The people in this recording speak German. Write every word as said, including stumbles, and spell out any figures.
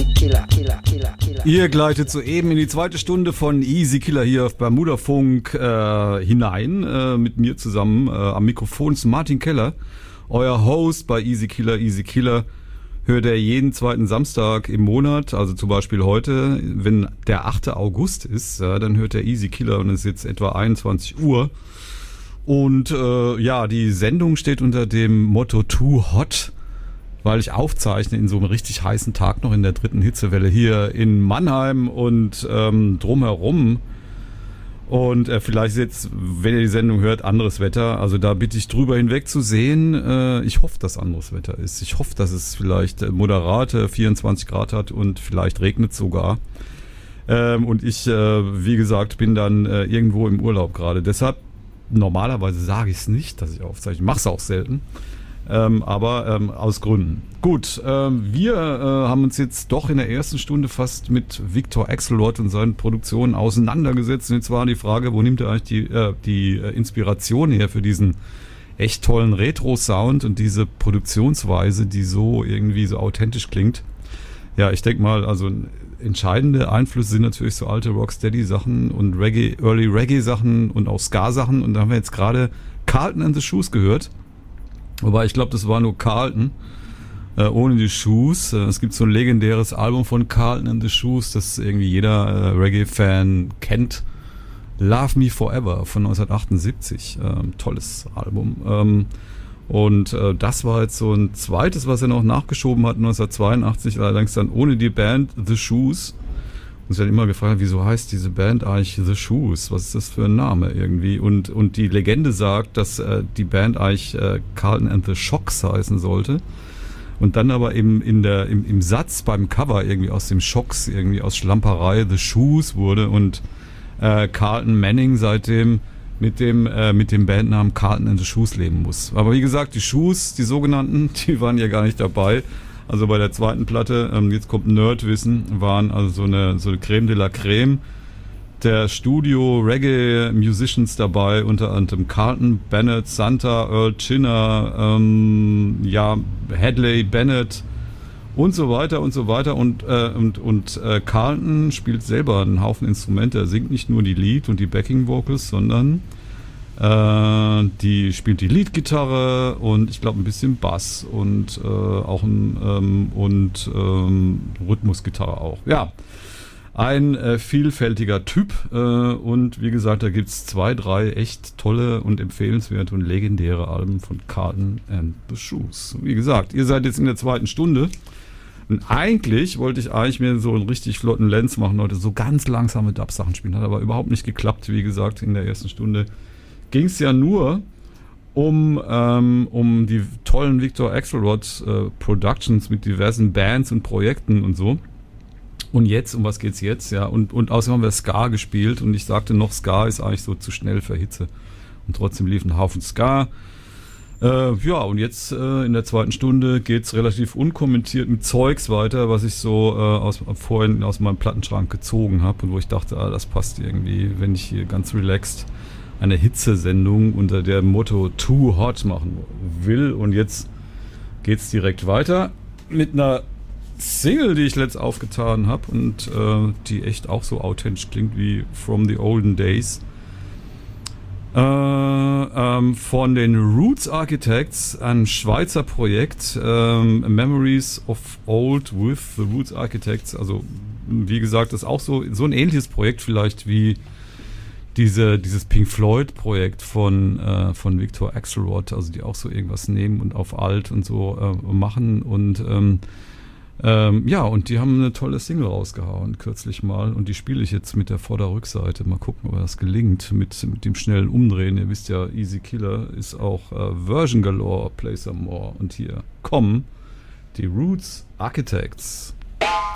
Easy Killer, Killer, Killer, Killer. Ihr gleitet soeben in die zweite Stunde von Easy Killer hier auf Bermuda Funk äh, hinein. Äh, mit mir zusammen äh, am Mikrofon ist Martin Keller, euer Host bei Easy Killer, Easy Killer. Hört er jeden zweiten Samstag im Monat, also zum Beispiel heute, wenn der achte August ist, ja, dann hört er Easy Killer und es ist jetzt etwa einundzwanzig Uhr. Und äh, ja, die Sendung steht unter dem Motto Too Hot, weil ich aufzeichne in so einem richtig heißen Tag noch in der dritten Hitzewelle hier in Mannheim und ähm, drumherum. Und äh, vielleicht ist jetzt, wenn ihr die Sendung hört, anderes Wetter. Also da bitte ich drüber hinweg zu sehen. Äh, ich hoffe, dass anderes Wetter ist. Ich hoffe, dass es vielleicht moderate vierundzwanzig Grad hat und vielleicht regnet sogar. Ähm, und ich, äh, wie gesagt, bin dann äh, irgendwo im Urlaub gerade. Deshalb, normalerweise sage ich es nicht, dass ich aufzeichne. Ich mache es auch selten. Ähm, aber ähm, aus Gründen. Gut, ähm, wir äh, haben uns jetzt doch in der ersten Stunde fast mit Victor Axelrod und seinen Produktionen auseinandergesetzt. Und jetzt war die Frage, wo nimmt er eigentlich die, äh, die äh, Inspiration her für diesen echt tollen Retro-Sound und diese Produktionsweise, die so irgendwie so authentisch klingt. Ja, ich denke mal, also entscheidende Einflüsse sind natürlich so alte Rocksteady-Sachen und Reggae, Early Reggae-Sachen und auch Ska-Sachen. Und da haben wir jetzt gerade Carlton and the Shoes gehört. Wobei, ich glaube, das war nur Carlton, äh, ohne die Shoes. Äh, es gibt so ein legendäres Album von Carlton and the Shoes, das irgendwie jeder äh, Reggae-Fan kennt. Love Me Forever von neunzehnhundertachtundsiebzig. Ähm, tolles Album. Ähm, und äh, das war jetzt so ein zweites, was er noch nachgeschoben hat, neunzehnhundertzweiundachtzig, allerdings dann ohne die Band The Shoes. Und ich habe immer gefragt, wieso heißt diese Band eigentlich The Shoes? Was ist das für ein Name irgendwie? Und und die Legende sagt, dass äh, die Band eigentlich äh, Carlton and the Shocks heißen sollte. Und dann aber eben in der im, im Satz beim Cover irgendwie aus dem Shocks, irgendwie aus Schlamperei The Shoes wurde und äh, Carlton Manning seitdem mit dem äh, mit dem Bandnamen Carlton and the Shoes leben muss. Aber wie gesagt, die Shoes, die sogenannten, die waren ja gar nicht dabei. Also bei der zweiten Platte, ähm, jetzt kommt Nerdwissen, waren also so eine, so eine Creme de la Creme der Studio-Reggae-Musicians dabei, unter anderem Carlton Bennett, Santa, Earl Chinner, ähm, ja, Hadley Bennett und so weiter und so weiter. Und, äh, und, und äh, Carlton spielt selber einen Haufen Instrumente. Er singt nicht nur die Lead- und die Backing-Vocals, sondern Äh, die spielt die Leadgitarre und ich glaube ein bisschen Bass und äh, auch ein ähm, und ähm, Rhythmusgitarre auch. Ja, ein äh, vielfältiger Typ äh, und wie gesagt, da gibt's zwei, drei echt tolle und empfehlenswerte und legendäre Alben von Carlton and the Shoes. Wie gesagt, ihr seid jetzt in der zweiten Stunde. Und eigentlich wollte ich eigentlich mir so einen richtig flotten Lenz machen heute, so ganz langsame Dub-Sachen spielen, hat aber überhaupt nicht geklappt, wie gesagt, in der ersten Stunde ging es ja nur um, ähm, um die tollen Victor Axelrod äh, Productions mit diversen Bands und Projekten und so. Und jetzt, um was geht's jetzt? Ja, und, und außerdem haben wir Ska gespielt und ich sagte noch, Ska ist eigentlich so zu schnell für Hitze. Und trotzdem lief ein Haufen Ska. Äh, ja, und jetzt äh, in der zweiten Stunde geht's relativ unkommentiert mit Zeugs weiter, was ich so äh, aus, vorhin aus meinem Plattenschrank gezogen habe und wo ich dachte, ah, das passt irgendwie, wenn ich hier ganz relaxed eine Hitzesendung unter dem Motto Too Hot machen will. Und jetzt geht's direkt weiter mit einer Single, die ich letzt aufgetan habe und äh, die echt auch so authentisch klingt wie From the Olden Days. Äh, ähm, von den Roots Architects, ein Schweizer Projekt, ähm, Memories of Old with the Roots Architects. Also wie gesagt, das ist auch so, so ein ähnliches Projekt vielleicht wie Diese, dieses Pink Floyd Projekt von, äh, von Victor Axelrod, also die auch so irgendwas nehmen und auf alt und so äh, machen und ähm, ähm, ja, und die haben eine tolle Single rausgehauen, kürzlich mal, und die spiele ich jetzt mit der Vorder-Rückseite. Mal gucken, ob das gelingt mit, mit dem schnellen Umdrehen. Ihr wisst ja, Easy Killer ist auch äh, Version Galore, Play Some More. Und hier kommen die Roots Architects.